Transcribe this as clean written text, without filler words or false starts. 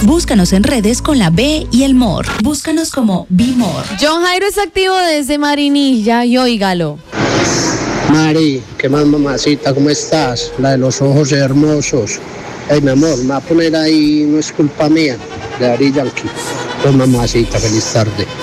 Búscanos en redes con la B y el MOR. Búscanos como BeMore. John Jairo es activo desde Marinilla y óigalo. Mari, ¿qué más, mamacita? ¿Cómo estás? La de los ojos hermosos. Ay, mi amor, me va a poner ahí, no es culpa mía, de Ari Yankee. Pues, mamacita, feliz tarde.